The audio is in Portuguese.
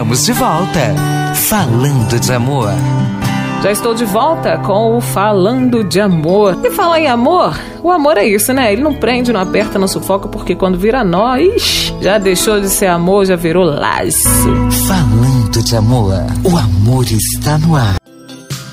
estamos de volta, falando de amor. Já estou de volta com o Falando de Amor. E falar em amor, o amor é isso, né? Ele não prende, não aperta, não sufoca, porque quando vira nó, já deixou de ser amor, já virou laço. Falando de amor, o amor está no ar.